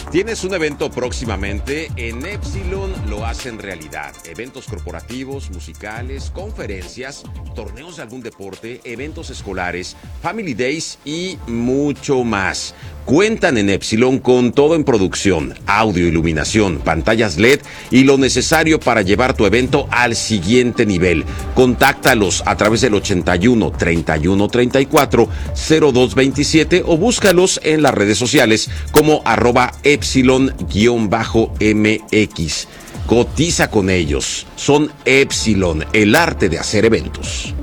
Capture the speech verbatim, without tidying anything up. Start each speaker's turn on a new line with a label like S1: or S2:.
S1: ¿Tienes un evento próximamente? En Epsilon lo hacen realidad. Eventos corporativos, musicales, conferencias, torneos de algún deporte, eventos escolares, family days y mucho más. Cuentan en Epsilon con todo en producción, audio, iluminación, pantallas L E D y lo necesario para llevar tu evento al siguiente nivel. Contáctalos a través del ochenta y uno, treinta y uno, treinta y cuatro, cero dos veintisiete o búscalos en las redes sociales como arroba epsilon-M X. Cotiza con ellos. Son Epsilon, el arte de hacer eventos.